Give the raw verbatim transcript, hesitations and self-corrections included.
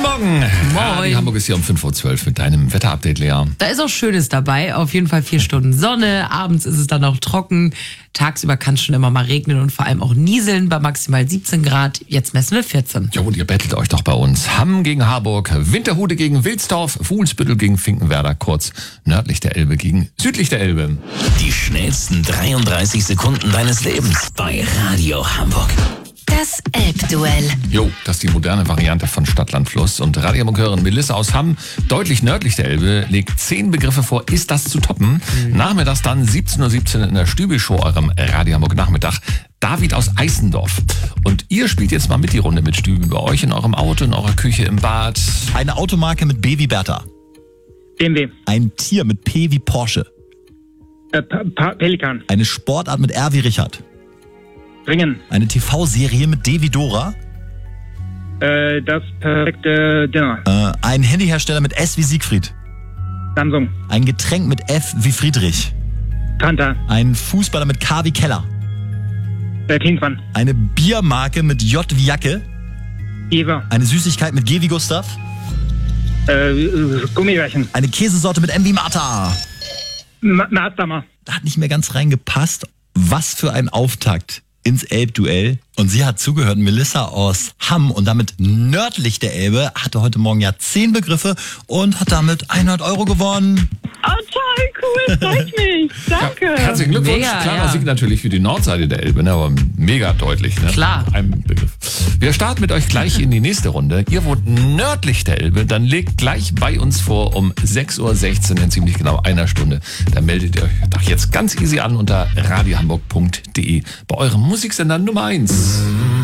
Guten Morgen. Moin. Hamburg ist hier um fünf Uhr zwölf mit deinem Wetterupdate, Lea. Da ist auch Schönes dabei. Auf jeden Fall vier Stunden Sonne. Abends ist es dann auch trocken. Tagsüber kann es schon immer mal regnen und vor allem auch nieseln bei maximal siebzehn Grad. Jetzt messen wir vierzehn. Ja, und ihr bettelt euch doch bei uns. Hamm gegen Harburg, Winterhude gegen Wilsdorf, Fuhlsbüttel gegen Finkenwerder, kurz nördlich der Elbe gegen südlich der Elbe. Die schnellsten dreiunddreißig Sekunden deines Lebens bei Radio Hamburg. Das Elbduell. Jo, das ist die moderne Variante von Stadtland Fluss. Und Radiomokörin Melissa aus Hamm, deutlich nördlich der Elbe, legt zehn Begriffe vor. Ist das zu toppen? Mhm. Nachmittags dann siebzehn Uhr siebzehn in der Stübel-Show, eurem Radio Hamburg Nachmittag. David aus Eisendorf. Und ihr spielt jetzt mal mit die Runde mit Stübel bei euch in eurem Auto, in eurer Küche, im Bad. Eine Automarke mit B wie Bertha. B M W. Ein Tier mit P wie Porsche. Äh, pa- Pa- Pelikan. Eine Sportart mit R wie Richard. Ringen. Eine T V-Serie mit D wie Dora. Äh, das perfekte Dinner. Äh, ein Handyhersteller mit S wie Siegfried. Samsung. Ein Getränk mit F wie Friedrich. Fanta. Ein Fußballer mit K wie Keller. Äh, Klinsmann. Eine Biermarke mit J wie Jacke. Eva. Eine Süßigkeit mit G wie Gustav. Äh, Gummibärchen. Eine Käsesorte mit M wie Martha. Ma- Maßdammer. Da hat nicht mehr ganz reingepasst. Was für ein Auftakt ins Elbduell. Und sie hat zugehört, Melissa aus Hamm und damit nördlich der Elbe, hatte heute Morgen ja zehn Begriffe und hat damit hundert Euro gewonnen. Oh, toll, cool, freut mich. Danke. Ja, herzlichen Glückwunsch. Mega, Klarer ja. Sieg natürlich für die Nordseite der Elbe, ne? Aber mega deutlich. Ne? Klar. Ein Begriff. Wir starten mit euch gleich in die nächste Runde. Ihr wohnt nördlich der Elbe, dann legt gleich bei uns vor um sechs Uhr sechzehn in ziemlich genau einer Stunde. Da meldet ihr euch doch jetzt ganz easy an unter radiohamburg punkt de bei eurem Musiksender Nummer eins.